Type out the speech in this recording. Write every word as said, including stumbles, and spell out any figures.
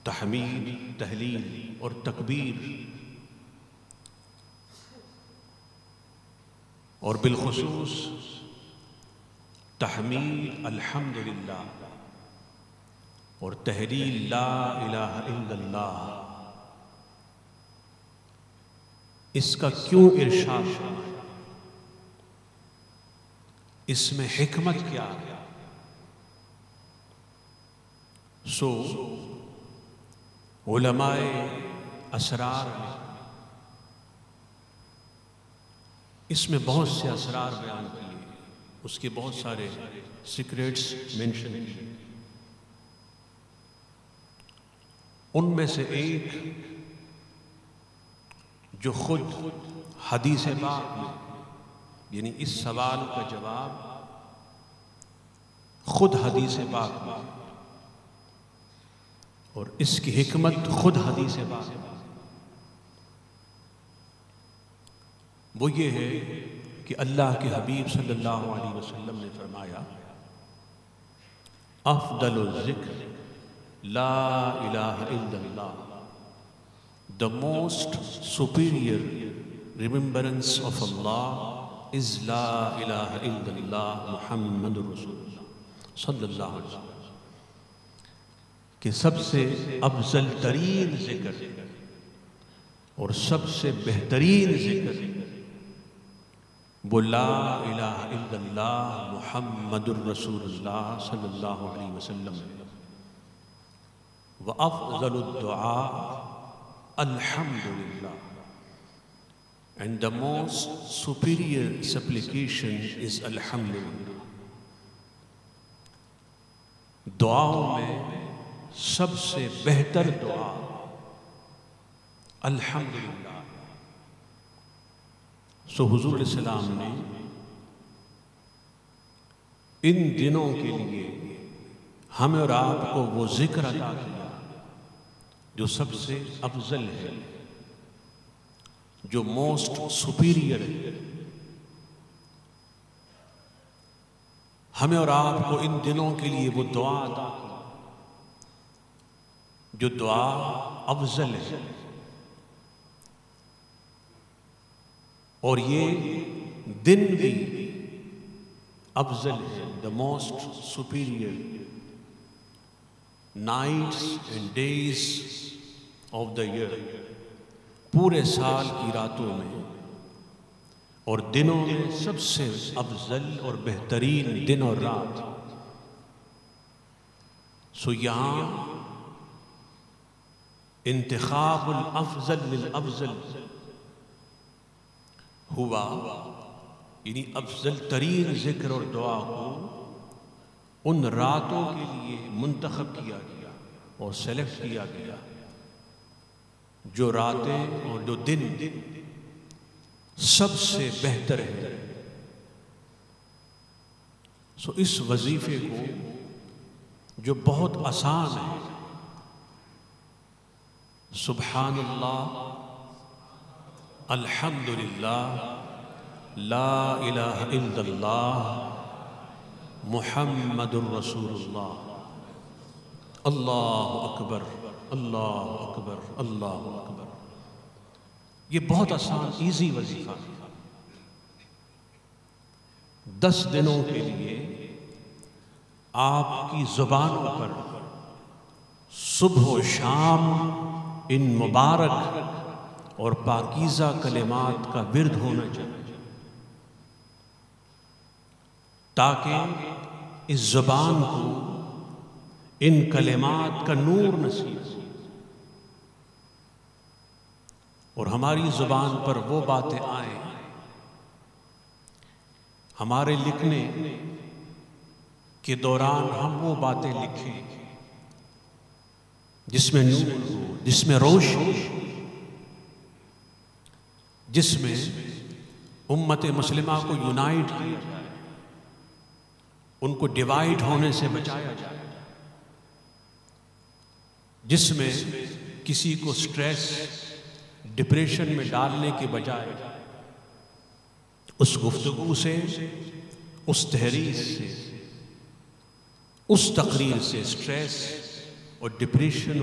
تحمید، تہلیل اور تکبیر، اور بالخصوص تحمید الحمدللہ اور تحلیل لا الہ الا اللہ، اس کا کیوں ارشاد ہے؟ اس میں حکمت کیا ہے؟ سو علماء اسرار میں اس میں بہت سے اسرار بیان کیے، اس کے بہت سارے سیکریٹس مینشن کیے۔ ان میں سے ایک جو خود حدیث پاک میں، یعنی اس سوال کا جواب خود حدیث پاک میں، اور اس کی حکمت خود حدیث پاک میں، وہ یہ ہے کہ اللہ کے حبیب صلی اللہ علیہ وسلم نے فرمایا افضل الذکر لا الہ الا اللہ، the most superior remembrance of Allah is لا الہ الا اللہ محمد رسول اللہ صلی اللہ علیہ وسلم، کہ سب سے افضل ترین ذکر اور سب سے بہترین ذکر وہ لا الہ الا اللہ محمد الرسول اللہ صلی اللہ علیہ وسلم، وَأَفْضَلُ الدُّعَاء الحمدللہ، and the most superior supplication is الحمدللہ۔ دعاؤں میں سب سے بہتر دعا الحمدللہ۔ سو حضور علیہ السلام نے ان دنوں کے لیے ہمیں اور آپ کو وہ ذکر عطا کیا جو سب سے افضل ہے، جو موسٹ سپیریئر ہے۔ ہمیں اور آپ کو ان دنوں کے لیے وہ دعا عطا کی جو دعا افضل ہے، اور یہ دن بھی افضل ہے، the most superior nights and days of the year، پورے سال کی راتوں میں اور دنوں میں سب سے افضل اور بہترین دن اور رات۔ سو یہاں انتخاب الافضل للافضل ہوا، یعنی افضل ترین ذکر اور دعا کو ان راتوں کے لیے منتخب کیا گیا اور سلیکٹ کیا گیا جو راتیں اور جو دن سب سے بہتر ہے۔ سو اس وظیفے کو جو بہت آسان ہے، سبحان اللہ، الحمدللہ، لا الہ الا اللہ، محمد الرسول اللہ، اللہ اکبر، اللہ اکبر، اللہ اکبر، یہ بہت آسان ایزی وظیفہ ہے۔ دس دنوں کے لیے آپ کی زبانوں پر صبح و شام ان مبارک اور پاکیزہ کلمات کا ورد ہونا چاہیے، تاکہ اس زبان کو ان کلمات کا نور نصیب ہو اور ہماری زبان پر وہ باتیں آئیں، ہمارے لکھنے کے دوران ہم وہ باتیں لکھیں جس میں نور ہو، جس میں روشنی، جس میں امت مسلمہ کو یونائٹ کیا جائے، ان کو ڈیوائیڈ ہونے سے بچایا جائے، جس میں کسی کو سٹریس، ڈپریشن میں ڈالنے کے بجائے اس گفتگو سے، اس تحریر سے، اس تقریر سے سٹریس اور ڈپریشن